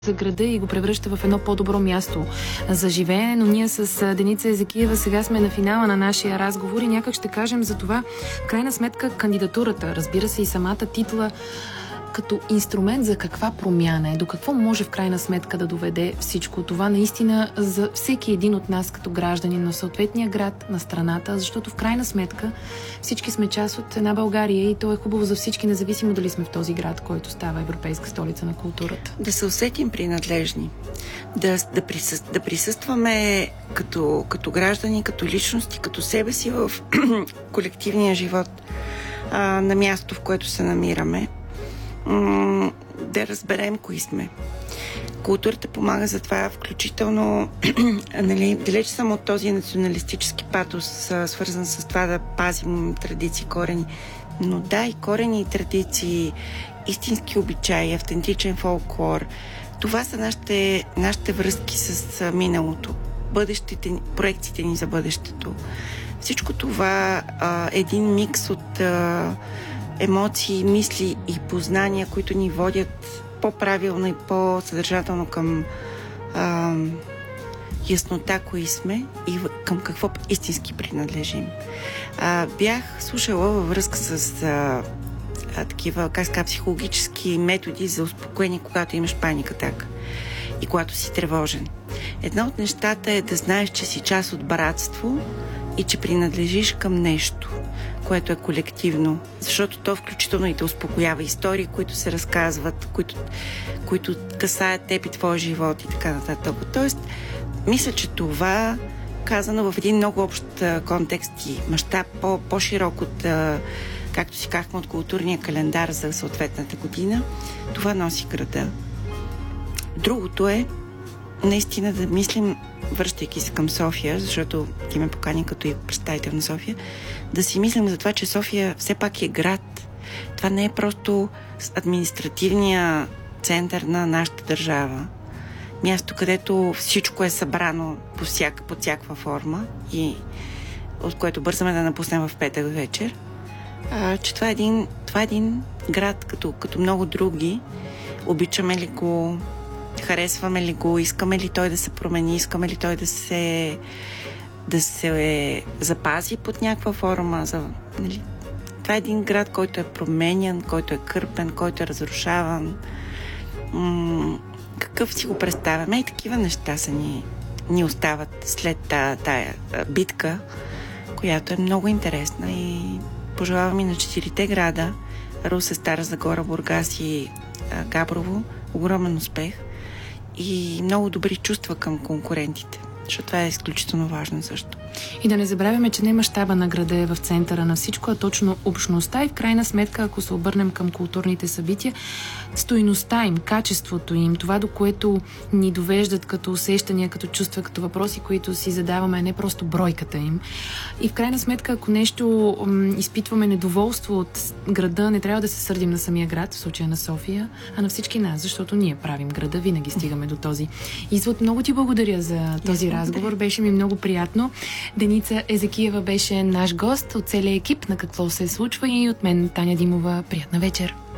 за града и го превръща в едно по-добро място за живеене, но ние с Деница Езекиева сега сме на финала на нашия разговор и някак ще кажем за това, в крайна сметка, кандидатурата, разбира се и самата титла, като инструмент за каква промяна е, до какво може в крайна сметка да доведе всичко това наистина за всеки един от нас като граждани на съответния град, на страната, защото в крайна сметка всички сме част от една България и то е хубаво за всички, независимо дали сме в този град, който става Европейска столица на културата. Да се усетим принадлежни, да присъстваме като граждани, като личности, като себе си в колективния живот на място, в което се намираме. Да разберем кои сме. Културата помага за това, включително далеч съм от този националистически патос, свързан с това да пазим традиции, корени. Но да, и корени, и традиции, истински обичаи, автентичен фолклор. Това са нашите връзки с миналото, проекциите ни за бъдещето. Всичко това е един микс от емоции, мисли и познания, които ни водят по-правилно и по-съдържателно към яснота, кои сме и към какво истински принадлежим. Бях слушала във връзка с такива, психологически методи за успокоение, когато имаш паника атака и когато си тревожен. Една от нещата е да знаеш, че си част от братство и че принадлежиш към нещо, което е колективно, защото то включително и те успокоява истории, които се разказват, които касаят теб и твоя живот и така нататък. Тоест, мисля, че това, казано в един много общ контекст и мащаб, по-широк от, както си казахме, от културния календар за съответната година, това носи града. Другото е наистина да мислим, връщайки се към София, защото ти ме покани като и представител на София, да си мислим за това, че София все пак е град. Това не е просто административния център на нашата държава. Място, където всичко е събрано под всякаква форма и от което бързаме да напуснем в петък вечер. Че това е един град, като много други. Обичаме ли го, харесваме ли го, искаме ли той да се промени, искаме ли той да се запази под някаква форма. Нали? Това е един град, който е променян, който е кърпен, който е разрушаван. Какъв си го представяме? И такива неща ни остават след тая битка, която е много интересна и пожелавам и на 4-те града, Русе, Стара Загора, Бургас и Габрово, огромен успех и много добри чувства към конкурентите, защото това е изключително важно също. И да не забравяме, че не мащаба на града е в центъра на всичко, а точно общността и в крайна сметка, ако се обърнем към културните събития, стойността им, качеството им, това до което ни довеждат като усещания, като чувства, като въпроси, които си задаваме, не просто бройката им. И в крайна сметка, ако нещо изпитваме недоволство от града, не трябва да се сърдим на самия град, в случая на София, а на всички нас, защото ние правим града, винаги стигаме до този извод. Много ти благодаря за този разговор, беше ми много приятно. Деница Езекиева беше наш гост от целия екип на Какво се случва и от мен, Таня Димова. Приятна вечер!